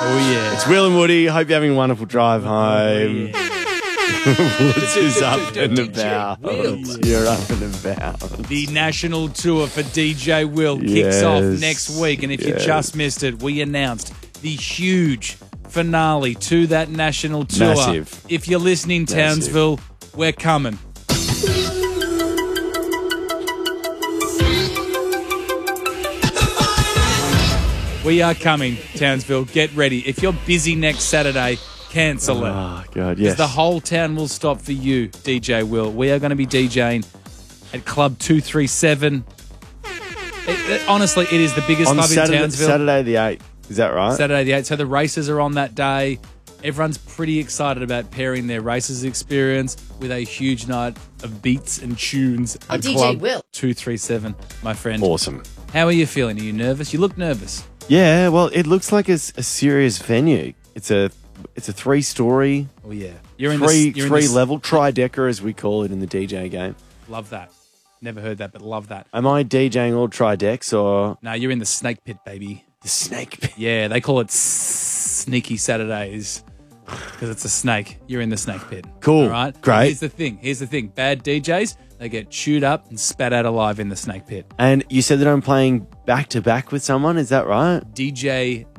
Oh, yeah. It's Will and Woody. Hope you're having a wonderful drive home. Woods is up and about. You're up and about. The national tour for DJ Will kicks off next week. And if you just missed it, we announced the huge finale to that national tour. Massive. If you're listening, Townsville, we're coming. We are coming, Townsville. Get ready. If you're busy next Saturday, cancel it. Oh, God, yes. Because the whole town will stop for you, DJ Will. We are going to be DJing at Club 237. Honestly, it is the biggest club in Townsville. Saturday the 8th. Is that right? Saturday the 8th. So the races are on that day. Everyone's pretty excited about pairing their races experience with a huge night of beats and tunes at DJ Club Will. 237, my friend. Awesome. How are you feeling? Are you nervous? You look nervous. Yeah, well, it looks like a serious venue. It's a 3-story, Oh, yeah. You're in three level tri-decker, as we call it in the DJ game. Love that. Never heard that, but love that. Am I DJing all tri-decks or No, you're in the snake pit, baby. the snake pit? Yeah, they call it Sneaky Saturdays because it's a snake. You're in the snake pit. Cool. All right? Great. Here's the thing. Bad DJs, they get chewed up and spat out alive in the snake pit. And you said that I'm playing back-to-back with someone, is that right? DJ